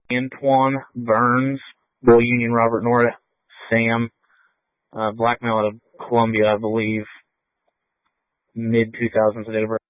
Antoine Burns, Bull Union Robert North, Sam, black male out of Columbia, I believe, mid-2000s date of birth.